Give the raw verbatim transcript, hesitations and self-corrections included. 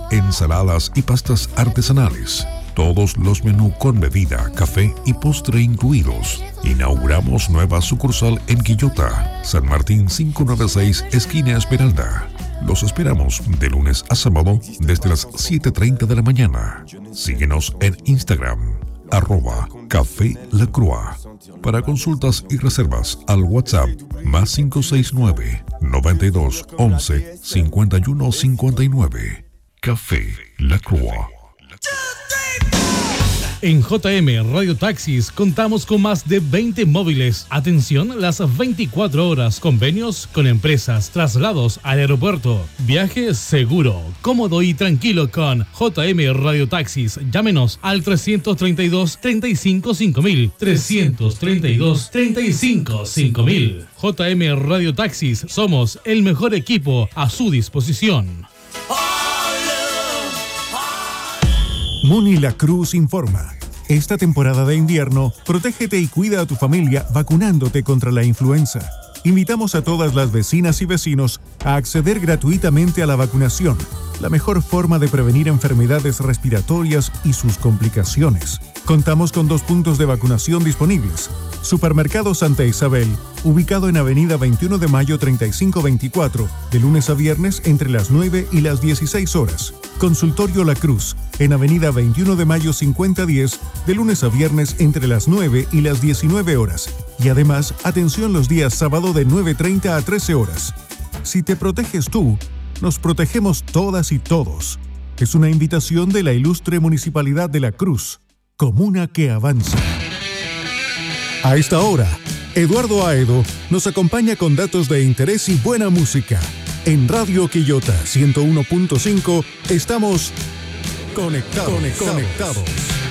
ensaladas y pastas artesanales. Todos los menús con bebida, café y postre incluidos. Inauguramos nueva sucursal en Quillota, San Martín quinientos noventa y seis, esquina Esmeralda. Los esperamos de lunes a sábado desde las siete y treinta de la mañana. Síguenos en Instagram, arroba Café La Croix. Para consultas y reservas al WhatsApp más cinco seis nueve, noventa y dos, once, cincuenta y uno cincuenta y nueve. Café La Croix. En J M Radio Taxis contamos con más de veinte móviles. Atención las veinticuatro horas. Convenios con empresas, traslados al aeropuerto. Viaje seguro, cómodo y tranquilo con J M Radio Taxis. Llámenos al trescientos treinta y dos, treinta y cinco, cinco mil. trescientos treinta y dos, treinta y cinco, cinco mil. J M Radio Taxis. Somos el mejor equipo a su disposición. Muni La Cruz informa. Esta temporada de invierno, protégete y cuida a tu familia vacunándote contra la influenza. Invitamos a todas las vecinas y vecinos a acceder gratuitamente a la vacunación, la mejor forma de prevenir enfermedades respiratorias y sus complicaciones. Contamos con dos puntos de vacunación disponibles. Supermercado Santa Isabel, ubicado en Avenida veintiuno de mayo treinta y cinco veinticuatro, de lunes a viernes entre las nueve y las dieciséis horas. Consultorio La Cruz, en Avenida veintiuno de mayo cincuenta diez, de lunes a viernes entre las nueve y las diecinueve horas. Y además, atención los días sábado de nueve treinta a trece horas. Si te proteges tú, nos protegemos todas y todos. Es una invitación de la ilustre Municipalidad de La Cruz, comuna que avanza. A esta hora, Eduardo Aedo nos acompaña con datos de interés y buena música. En Radio Quillota ciento uno punto cinco estamos conectados. conectados. conectados.